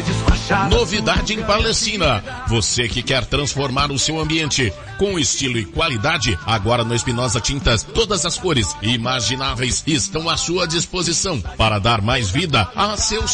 Novidade em Palestina. Você que quer transformar o seu ambiente com estilo e qualidade, agora no Espinosa Tintas, todas as cores imagináveis estão à sua disposição para dar mais vida a seus